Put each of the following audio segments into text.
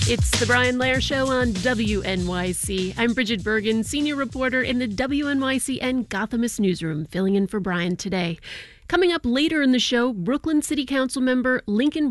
It's the Brian Lehrer Show on WNYC. I'm Bridget Bergen, senior reporter in the WNYC and Gothamist newsroom, filling in for Brian today. Coming up later in the show, Brooklyn City Council member Lincoln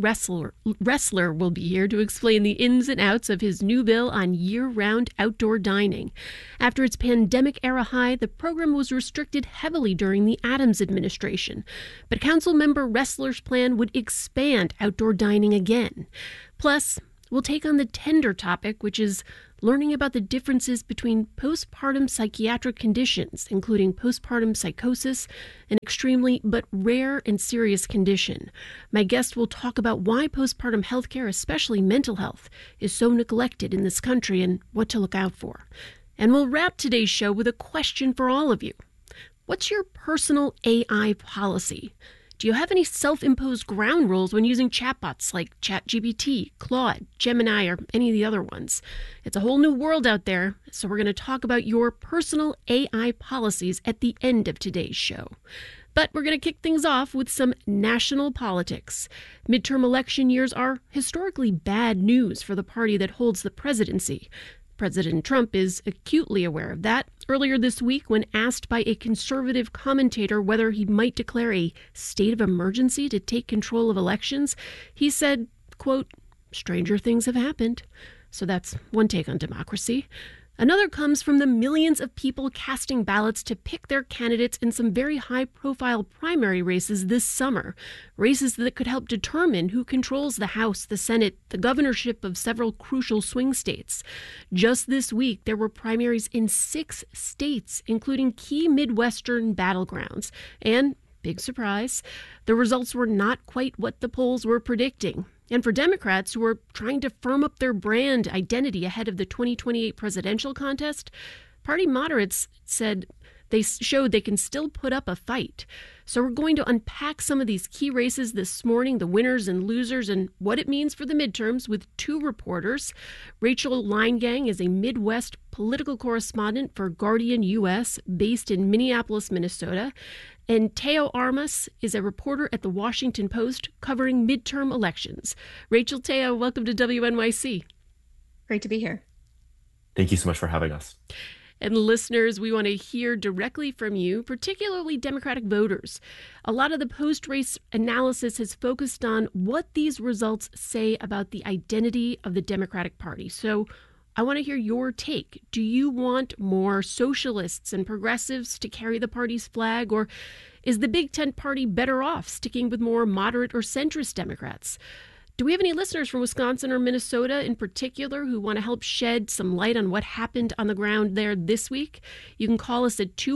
Ressler will be here to explain the ins and outs of his new bill on year-round outdoor dining. After its pandemic-era high, the program was restricted heavily during the Adams administration. But Council member Ressler's plan would expand outdoor dining again. Plus, we'll take on the tender topic, which is learning about the differences between postpartum psychiatric conditions, including postpartum psychosis, an extremely but rare and serious condition. My guest will talk about why postpartum healthcare, especially mental health, is so neglected in this country and what to look out for. And we'll wrap today's show with a question for all of you. What's your personal AI policy? Do you have any self-imposed ground rules when using chatbots like ChatGPT, Claude, Gemini, or any of the other ones? It's a whole new world out there, so we're going to talk about your personal AI policies at the end of today's show. But we're going to kick things off with some national politics. Midterm election years are historically bad news for the party that holds the presidency. President Trump is acutely aware of that. Earlier this week, when asked by a conservative commentator whether he might declare a state of emergency to take control of elections, he said, quote, "Stranger things have happened." So that's one take on democracy. Another comes from the millions of people casting ballots to pick their candidates in some very high-profile primary races this summer, races that could help determine who controls the House, the Senate, the governorship of several crucial swing states. Just this week, there were primaries in 6 states, including key Midwestern battlegrounds. And, big surprise, the results were not quite what the polls were predicting. And for Democrats who are trying to firm up their brand identity ahead of the 2028 presidential contest, party moderates said they showed they can still put up a fight. So we're going to unpack some of these key races this morning, the winners and losers, and what it means for the midterms with 2 reporters. Rachel Leingang is a Midwest political correspondent for Guardian US based in Minneapolis, Minnesota. And Teo Armas is a reporter at the Washington Post covering midterm elections. Rachel, Teo, welcome to WNYC. Great to be here. Thank you so much for having us. And listeners, we want to hear directly from you, particularly Democratic voters. A lot of the post-race analysis has focused on what these results say about the identity of the Democratic Party. So I want to hear your take. Do you want more socialists and progressives to carry the party's flag, or is the Big Tent Party better off sticking with more moderate or centrist Democrats? Do we have any listeners from Wisconsin or Minnesota in particular who want to help shed some light on what happened on the ground there this week? You can call us at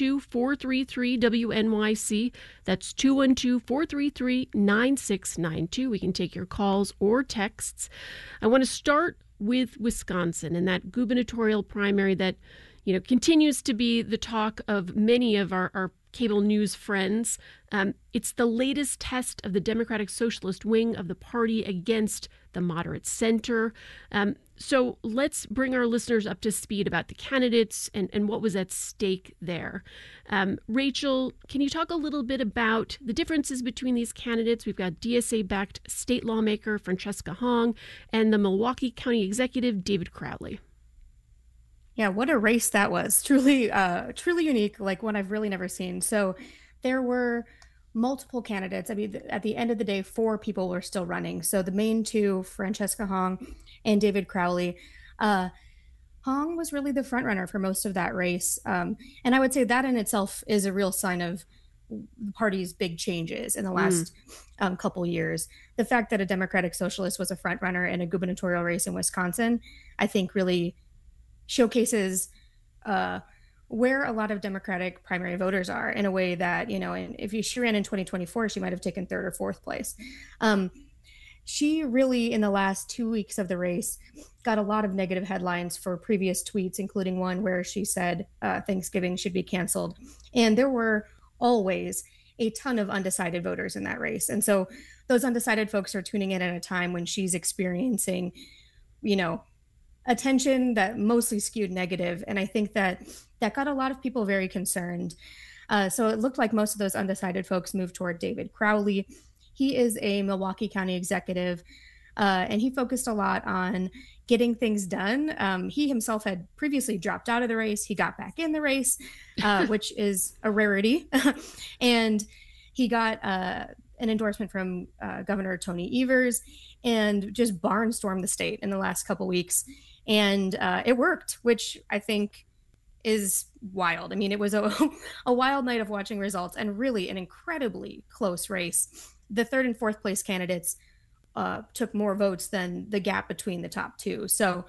212-433-WNYC. That's 212-433-9692. We can take your calls or texts. I want to start with Wisconsin and that gubernatorial primary that, continues to be the talk of many of our cable news friends. It's the latest test of the Democratic Socialist wing of the party against the moderate center. So let's bring our listeners up to speed about the candidates and what was at stake there. Rachel, can you talk a little bit about the differences between these candidates? We've got DSA-backed state lawmaker Francesca Hong and the Milwaukee County executive David Crowley. Yeah, what a race that was. Truly unique, like one I've really never seen. So there were multiple candidates. I mean, at the end of the day, 4 people were still running. So the main 2, Francesca Hong and David Crowley. Hong was really the front runner for most of that race. And I would say that in itself is a real sign of the party's big changes in the last couple years. The fact that a Democratic Socialist was a front runner in a gubernatorial race in Wisconsin, I think really showcases where a lot of Democratic primary voters are in a way that, and if she ran in 2024, she might have taken 3rd or 4th place. She really, in the last 2 weeks of the race, got a lot of negative headlines for previous tweets, including one where she said Thanksgiving should be canceled. And there were always a ton of undecided voters in that race. And so those undecided folks are tuning in at a time when she's experiencing, attention that mostly skewed negative. And I think that got a lot of people very concerned. So it looked like most of those undecided folks moved toward David Crowley. He is a Milwaukee County executive. And he focused a lot on getting things done. He himself had previously dropped out of the race. He got back in the race, which is a rarity. And he got an endorsement from Governor Tony Evers and just barnstormed the state in the last couple weeks. And it worked, which I think is wild. I mean, it was a wild night of watching results and really an incredibly close race. The third and fourth place candidates took more votes than the gap between the top two. So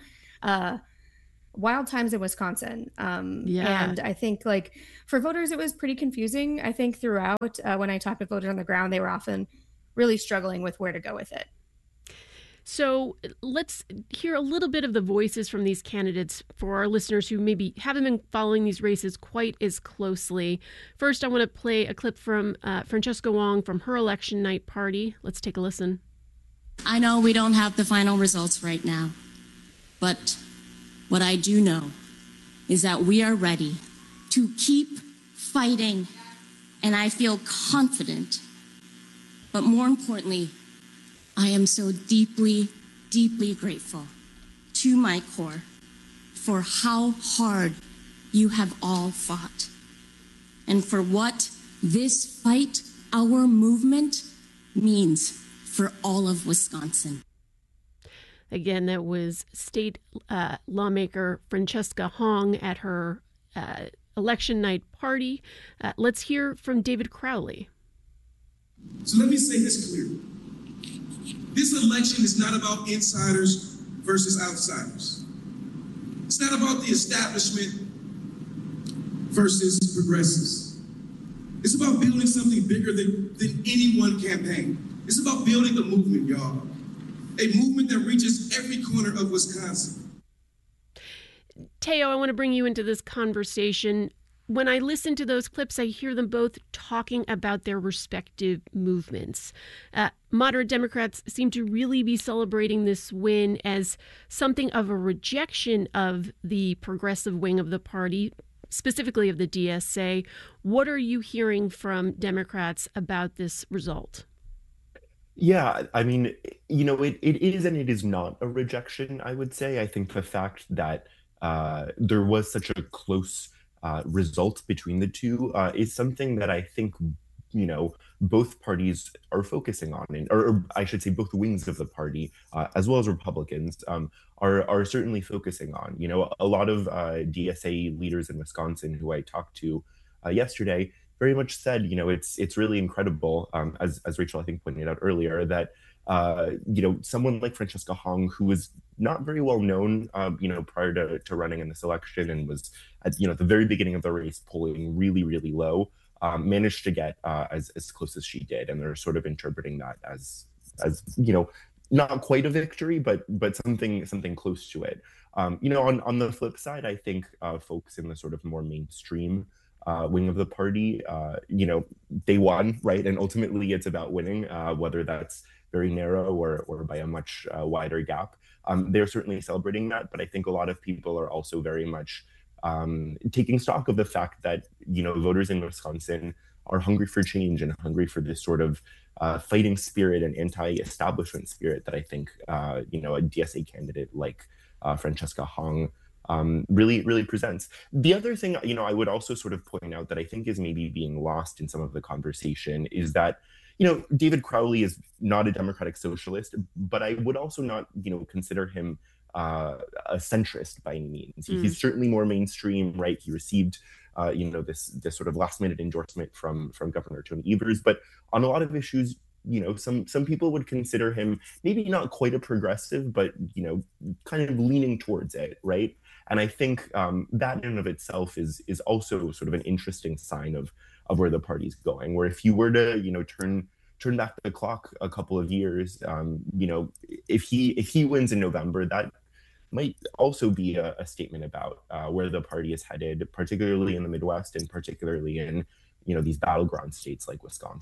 wild times in Wisconsin. And I think like for voters, it was pretty confusing. I think throughout when I talked with voters on the ground, they were often really struggling with where to go with it. So let's hear a little bit of the voices from these candidates for our listeners who maybe haven't been following these races quite as closely. First, I want to play a clip from Francesca Wong from her election night party. Let's take a listen. I know we don't have the final results right now, but what I do know is that we are ready to keep fighting, and I feel confident. But more importantly, I am so deeply, deeply grateful to my core for how hard you have all fought and for what this fight, our movement, means for all of Wisconsin. Again, that was state lawmaker Francesca Hong at her election night party. Let's hear from David Crowley. So let me say this clearly. This election is not about insiders versus outsiders. It's not about the establishment versus progressives. It's about building something bigger than any one campaign. It's about building a movement, y'all. A movement that reaches every corner of Wisconsin. Teo, I want to bring you into this conversation. When I listen to those clips, I hear them both talking about their respective movements. Moderate Democrats seem to really be celebrating this win as something of a rejection of the progressive wing of the party, specifically of the DSA. What are you hearing from Democrats about this result? Yeah, I mean, it is and it is not a rejection, I would say. I think the fact that there was such a close result between the two is something that I think, both parties are focusing on, or I should say both wings of the party, as well as Republicans, are certainly focusing on. A lot of DSA leaders in Wisconsin who I talked to yesterday very much said, it's really incredible, as Rachel, I think, pointed out earlier, that, someone like Francesca Hong, who was not very well known, prior to running in this election and was at, the very beginning of the race polling really, really low, managed to get as close as she did. And they're sort of interpreting that as not quite a victory, but something close to it. On the flip side, I think folks in the sort of more mainstream wing of the party, they won, right? And ultimately it's about winning, whether that's very narrow or by a much wider gap. They're certainly celebrating that, but I think a lot of people are also very much taking stock of the fact that, voters in Wisconsin are hungry for change and hungry for this sort of fighting spirit and anti-establishment spirit that I think, a DSA candidate like Francesca Hong really presents. The other thing, I would also sort of point out that I think is maybe being lost in some of the conversation is that, David Crowley is not a democratic socialist, but I would also not, consider him a centrist by any means. He's certainly more mainstream, right? He received, this sort of last minute endorsement from Governor Tony Evers, but on a lot of issues, some people would consider him maybe not quite a progressive, but, kind of leaning towards it, right? And I think that in and of itself is also sort of an interesting sign of where the party's going, where if you were to, turn back the clock a couple of years, if he wins in November, that might also be a statement about where the party is headed, particularly in the Midwest and particularly in, these battleground states like Wisconsin.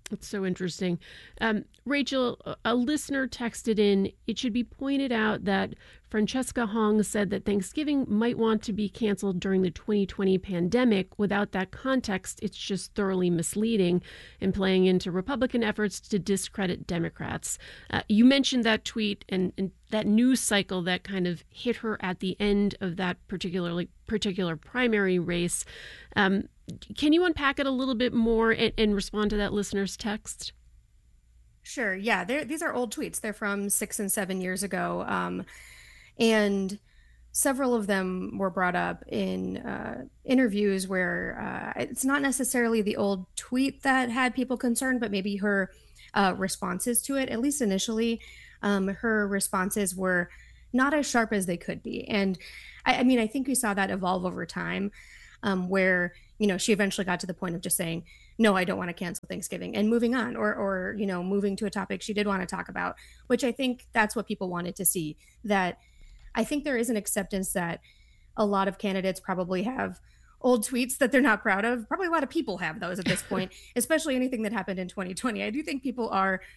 That's so interesting. Rachel, a listener texted in, it should be pointed out that Francesca Hong said that Thanksgiving might want to be canceled during the 2020 pandemic. Without that context, it's just thoroughly misleading and playing into Republican efforts to discredit Democrats. You mentioned that tweet and that news cycle that kind of hit her at the end of that particular primary race. Can you unpack it a little bit more and respond to that listener's text? Sure. Yeah, these are old tweets. They're from 6 and 7 years ago. And several of them were brought up in interviews where it's not necessarily the old tweet that had people concerned, but maybe her responses to it, at least initially. Her responses were not as sharp as they could be. And I mean, I think we saw that evolve over time, where she eventually got to the point of just saying, no, I don't want to cancel Thanksgiving and moving on, or moving to a topic she did want to talk about, which I think that's what people wanted to see. That I think there is an acceptance that a lot of candidates probably have old tweets that they're not proud of. Probably a lot of people have those at this point, especially anything that happened in 2020. I do think people are